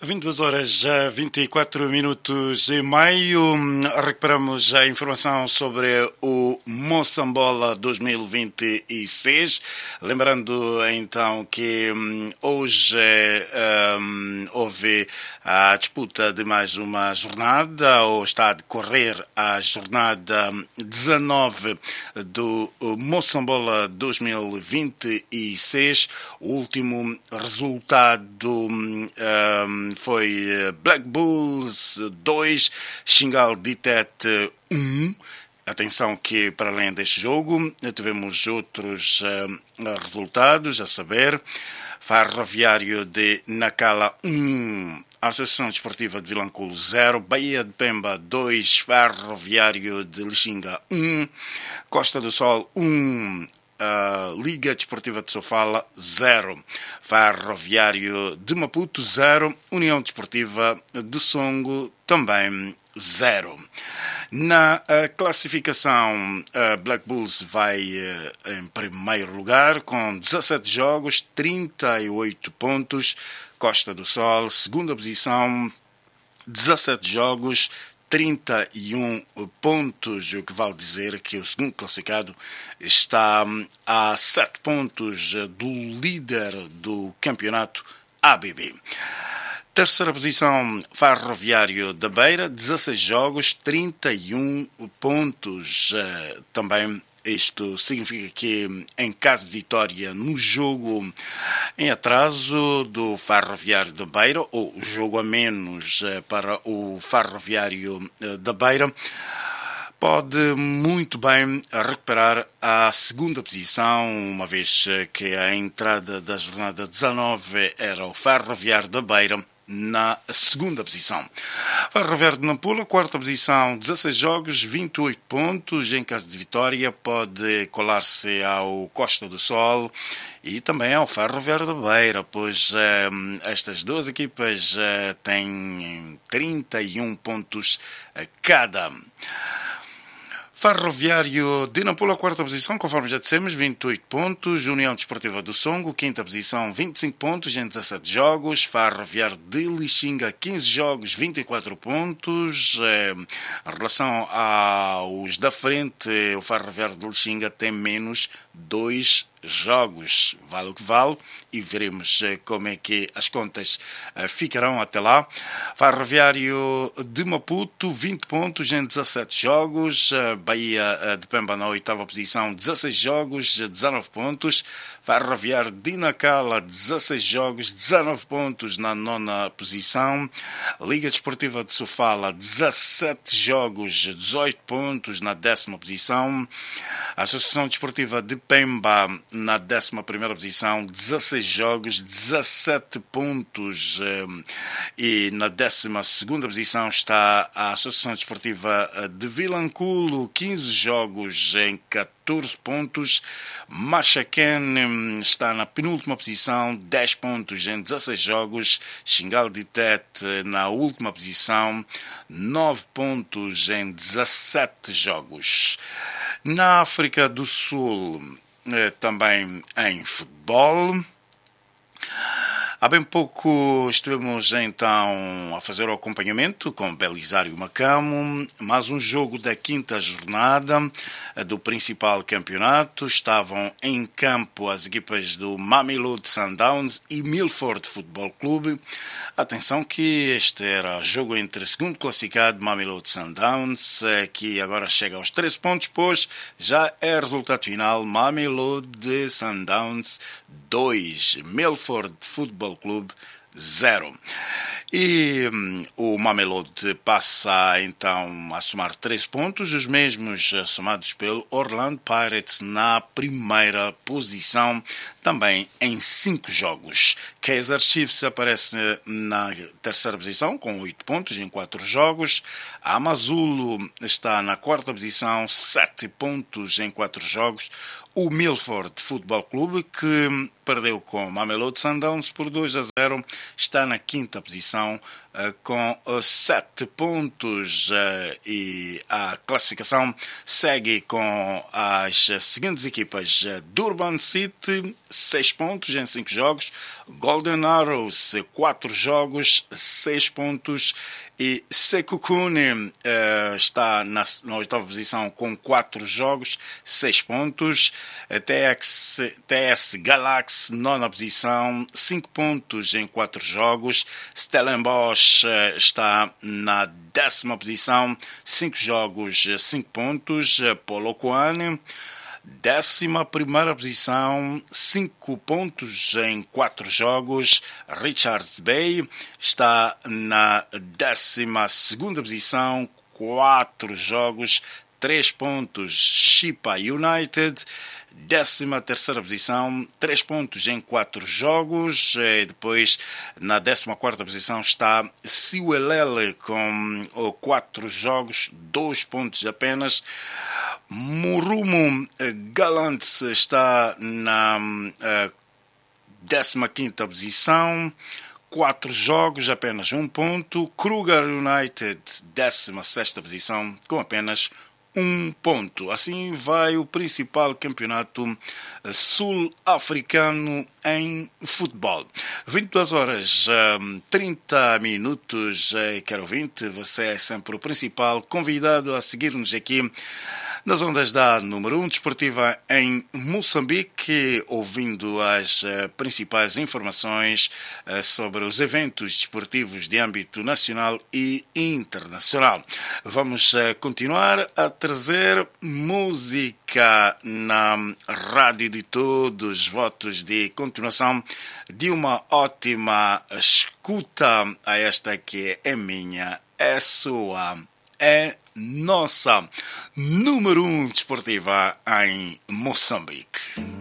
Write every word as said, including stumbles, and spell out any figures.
vinte e duas horas, vinte e quatro minutos e meio, recuperamos a informação sobre o Moçambola dois mil e vinte e seis. Lembrando então que hoje um, houve a disputa de mais uma jornada, ou está a decorrer a jornada dezanove do Moçambola dois mil e vinte e seis. O último resultado um, foi Black Bulls dois, Xingal Ditete um. Atenção que, para além deste jogo, tivemos outros uh, resultados, a saber, Ferroviário de Nacala um, Associação Desportiva de Vilanculo zero, Bahia de Pemba dois, Ferroviário de Lixinga um, Costa do Sol um, Uh, Liga Desportiva de Sofala zero, Ferroviário de Maputo zero, União Desportiva de Songo também zero. Na uh, classificação, uh, Black Bulls vai uh, em primeiro lugar com dezassete jogos, trinta e oito pontos. Costa do Sol, segunda posição, dezassete jogos, trinta e um pontos, o que vale dizer que o segundo classificado está a sete pontos do líder do campeonato A B B. Terceira posição, Ferroviário da Beira, dezasseis jogos, trinta e um pontos. Também isto significa que, em caso de vitória no jogo em atraso do Ferroviário da Beira, ou jogo a menos para o Ferroviário da Beira, pode muito bem recuperar a segunda posição, uma vez que a entrada da jornada dezanove era o Ferroviário da Beira na segunda posição. Ferroviário de Nampula, quarta posição, dezasseis jogos, vinte e oito pontos. Em caso de vitória, pode colar-se ao Costa do Sol e também ao Ferroviário da Beira, pois eh, estas duas equipas eh, têm trinta e um pontos cada. Ferroviário de Nampula, quarta posição, conforme já dissemos, vinte e oito pontos. União Desportiva do Songo, quinta posição, vinte e cinco pontos em dezassete jogos. Ferroviário de Lixinga, quinze jogos, vinte e quatro pontos. Eh, em relação aos da frente, o Ferroviário de Lixinga tem menos dois jogos, vale o que vale, e veremos como é que as contas ficarão até lá. Ferroviário de Maputo, vinte pontos em dezassete jogos. Bahia de Pemba na oitava posição, dezasseis jogos, dezanove pontos. Ferroviário de Nacala, dezasseis jogos, dezanove pontos na nona posição. Liga Desportiva de Sofala, dezassete jogos, dezoito pontos na décima posição. Associação Desportiva de Pemba na décima primeira posição, dezasseis jogos, dezassete pontos. E na décima segunda posição está a Associação Desportiva de Vilanculo, quinze jogos em catorze pontos. Machaquén está na penúltima posição, dez pontos em dezasseis jogos. Xingal Ditete na última posição, nove pontos em dezassete jogos. Na África do Sul, também em futebol, há bem pouco estivemos então a fazer o acompanhamento com Belisário Macamo, mais um jogo da quinta jornada do principal campeonato. Estavam em campo as equipas do Mamelodi Sundowns e Milford Futebol Clube. Atenção que este era jogo entre o segundo classificado, Mamelodi Sundowns, que agora chega aos treze pontos, pois já é resultado final, Mamelodi Sundowns dois, Milford Futebol Clube zero. E hum, o Mamelodi passa então a somar três pontos, os mesmos somados pelo Orlando Pirates na primeira posição, também em cinco jogos. Kaizer Chiefs aparece na terceira posição com oito pontos em quatro jogos. A Amazulu está na quarta posição, sete pontos em quatro jogos. O Milford Futebol Clube, que perdeu com o Mamelodi Sundowns por dois a zero, está na quinta posição uh, com uh, sete pontos uh, e a classificação segue com as seguintes equipas: uh, Durban City, seis pontos em cinco jogos, Golden Arrows, quatro jogos, seis pontos. E Sekukune uh, está na, na oitava posição com quatro jogos, seis pontos. T X, T S Galaxy, nona posição, cinco pontos em quatro jogos. Stellenbosch uh, está na décima posição, cinco jogos, cinco pontos. Polokwane, décima primeira posição, cinco pontos em quatro jogos. Richards Bay está na décima segunda posição, quatro jogos, três pontos. Chipa United, décima terceira posição, três pontos em quatro jogos. E depois, na décima quarta posição, está Siwelele com quatro jogos, dois pontos apenas. Murumo Gallants está na uh, décima quinta posição, quatro jogos, apenas um ponto. Kruger United, décima sexta posição, com apenas um ponto. Assim vai o principal campeonato sul-africano em futebol. vinte e duas horas, trinta minutos, caro ouvinte. Você é sempre o principal convidado a seguir-nos aqui nas ondas da número um desportiva em Moçambique, ouvindo as uh, principais informações uh, sobre os eventos desportivos de âmbito nacional e internacional. Vamos uh, continuar a trazer música na rádio de todos, votos de continuação de uma ótima escuta a esta que é minha, é sua, é nossa número um desportiva em Moçambique.